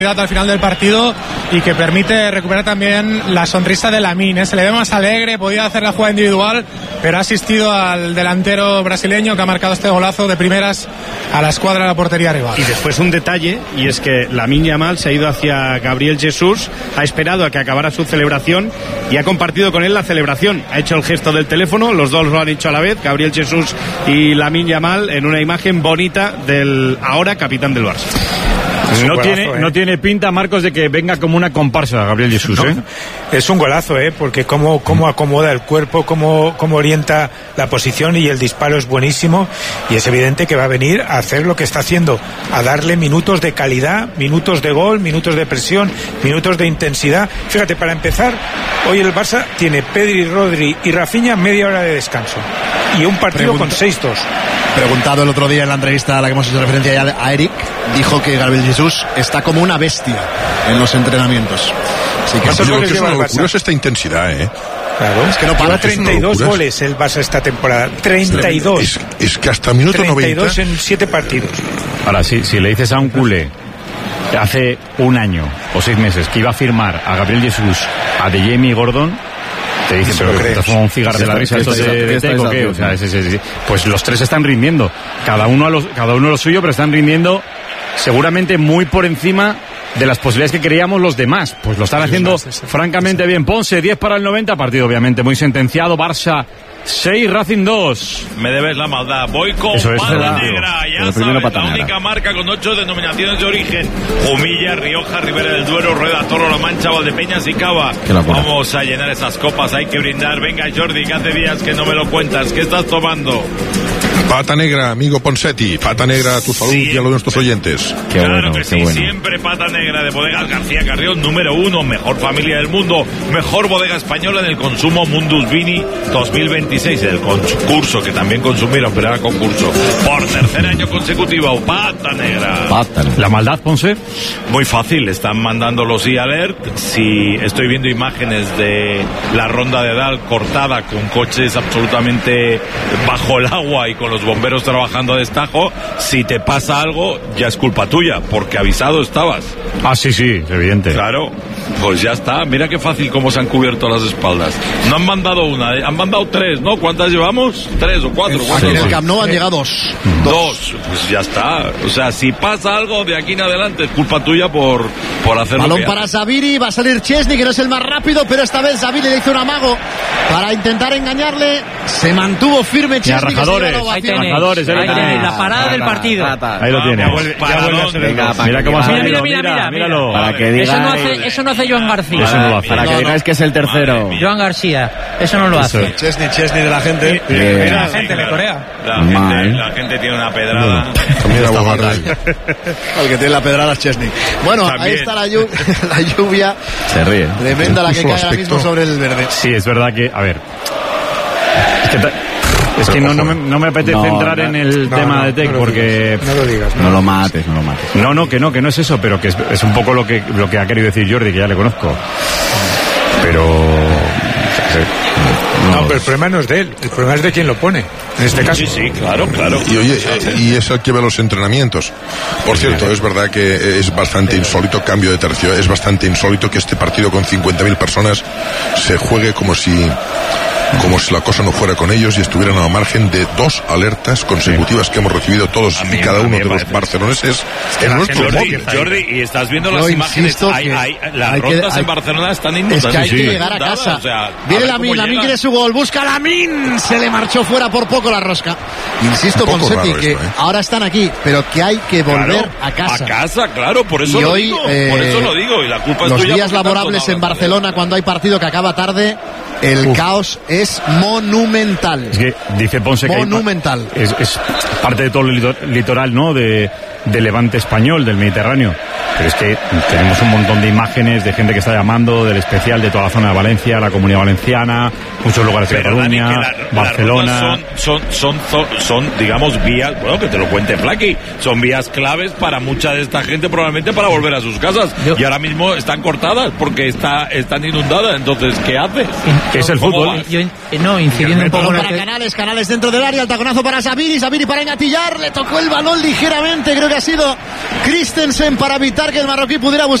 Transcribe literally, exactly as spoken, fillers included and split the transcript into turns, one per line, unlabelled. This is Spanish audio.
al final del partido y que permite recuperar también la sonrisa de Lamine, ¿eh? Se le ve más alegre, podía hacer la jugada individual, pero ha asistido al delantero brasileño que ha marcado este golazo de primeras a la escuadra de la portería rival.
Y después un detalle, y es que Lamine Yamal se ha ido hacia Gabriel Jesús, ha esperado a que acabara su celebración y ha compartido con él la celebración, ha hecho el gesto del teléfono, los dos lo han hecho a la vez, Gabriel Jesús y Lamine Yamal, en una imagen bonita del ahora capitán del Barça.
No tiene, eh. no tiene pinta, Marcos, de que venga como una comparsa Gabriel Jesús, ¿eh?
No, es un golazo, ¿eh? Porque cómo, cómo acomoda el cuerpo, cómo, cómo orienta la posición, y el disparo es buenísimo, y es evidente que va a venir a hacer lo que está haciendo, a darle minutos de calidad, minutos de gol, minutos de presión, minutos de intensidad. Fíjate, para empezar, hoy el Barça tiene Pedri, Rodri y Rafinha media hora de descanso y un partido Pregunta. con seis dos.
Preguntado el otro día en la entrevista a la que hemos hecho referencia ya a Eric, dijo que Gabriel Jesús está como una bestia en los entrenamientos. Así que
sí, que es una locura es esta intensidad, ¿eh?
Claro, es que no para. treinta y dos goles el Barça esta temporada. treinta y dos.
Es, es que hasta minuto noventa.
treinta y dos en siete partidos.
Ahora, sí, si le dices a un culé hace un año o seis meses que iba a firmar a Gabriel Jesús, a de Jamie Gordon, te dicen, pero que estás como un cigarro de la risa, esto de, de Teco, ¿qué? O sea, es, es, es, pues los tres están rindiendo, cada uno a los, cada uno a lo suyo, pero están rindiendo seguramente muy por encima de las posibilidades que creíamos los demás. Pues lo están haciendo francamente bien. Ponce, diez para el noventa, partido obviamente muy sentenciado. Barça seis, Racing dos.
Me debes la maldad. Voy con
Eso es,
Pata
la,
Negra. Ya sabes, la única marca con ocho denominaciones de origen. Humilla, Rioja, Ribera del Duero, Rueda, Toro, La Mancha, Valdepeñas y Cava. Vamos a llenar esas copas, hay que brindar. Venga, Jordi, que hace días que no me lo cuentas. ¿Qué estás tomando?
Pata Negra, amigo Ponsetti. Pata Negra, tu salud sí. Y a los nuestros oyentes.
Qué claro bueno, que sí, bueno. Siempre Pata Negra de Bodegas García Carrión, número uno, mejor familia del mundo, mejor bodega española en el consumo Mundus Vini dos mil veintiséis, el concurso que también consumieron, pero era concurso. Por tercer año consecutivo, Pata Negra.
Pata. ¿La maldad, Ponce?
Muy fácil, están mandando los e-alert. Si estoy viendo imágenes de la ronda de Dal cortada con coches absolutamente bajo el agua y con los bomberos trabajando a destajo, si te pasa algo ya es culpa tuya, porque avisado estabas.
Ah, sí, sí, es evidente.
Claro, pues ya está. Mira qué fácil cómo se han cubierto las espaldas. No han mandado una, han mandado tres, ¿no? ¿Cuántas llevamos? Tres o cuatro.
Aquí en el Camp Nou han llegado dos.
Dos. Dos, pues ya está. O sea, si pasa algo de aquí en adelante es culpa tuya por, por hacer
balón
lo que
para
hace.
Zaviri, va a salir Chesney, que no es el más rápido, pero esta vez Zaviri le hizo un amago para intentar engañarle. Se mantuvo firme Chesney.
Rajadores, ahí tenéis, rajadores, ahí tenéis.
La parada del partido.
Ahí lo tienes. Mira cómo
mira, mira, mira, mira, míralo.
Para que digáis...
Eso no hace, eso no hace Joan García.
Eso no lo hace.
Para que digáis que es el tercero.
Joan García, eso no lo hace.
Chesney, Chesney de la gente.
Mira la gente de Corea.
La gente, la gente tiene una pedrada.
El que tiene la pedrada es Chesney. Bueno, también. Ahí está la lluvia, la lluvia.
Se ríe.
Tremenda la que cae ahora mismo sobre el verde.
Sí, es verdad que, a ver. Es que, es que no, no, me, no me apetece no, entrar no, en el no, tema no, de Tec, no porque...
No lo digas.
No, no lo mates, no lo mates.
No, no, que no, que no es eso, pero que es, es un poco lo que, lo que ha querido decir Jordi, que ya le conozco. Pero...
No, no, pero el problema no es de él, el problema es de quien lo pone, en este caso.
Sí, sí, claro, claro.
Y oye, y es el que ve los entrenamientos. Por cierto, es verdad que es bastante insólito, cambio de tercio, es bastante insólito que este partido con cincuenta mil personas se juegue como si... como si la cosa no fuera con ellos y estuvieran a margen de dos alertas consecutivas que hemos recibido todos y cada uno de los barceloneses en nuestro
Jordi,
móvil.
Jordi, y estás viendo
Yo
las imágenes, hay, hay, las
hay
rondas
que,
en Barcelona están inundadas.
Es que hay
sí,
que llegar a casa.
O sea,
viene Lamine, Lamine quiere su gol, busca Lamine, se le marchó fuera por poco la rosca. Insisto con Seti que esto, ¿eh? Ahora están aquí, pero que hay que volver
claro,
a casa.
A casa, claro, por eso
y
lo
hoy,
digo,
eh,
por eso lo digo, y la culpa es
los
tuya.
Los días laborables en Barcelona, cuando hay partido que acaba tarde, el Uf. caos es monumental.
Es que dice Ponce que
monumental.
Hay, es, es parte de todo el litoral, ¿no? De, de Levante español, del Mediterráneo. Pero es que tenemos un montón de imágenes de gente que está llamando, del especial de toda la zona de Valencia, la Comunidad Valenciana, muchos lugares de
Pero,
Cataluña,
Dani, que la-
Barcelona.
las rutas Son, son, son, son, son, digamos, vías, bueno, que te lo cuente Flaky, son vías claves para mucha de esta gente, probablemente para volver a sus casas.
Yo-
Y ahora mismo están cortadas porque está, están inundadas. Entonces, ¿qué haces?
Que es el
¿Cómo
fútbol.
vas?
Yo, eh, no, incidiendo un poco
Balón
en lo
para
que...
Canales, Canales dentro del área, el taconazo para Sabiri, Sabiri para engatillar, le tocó el balón ligeramente, creo que ha sido Christensen para evitar que el marroquí pudiera buscar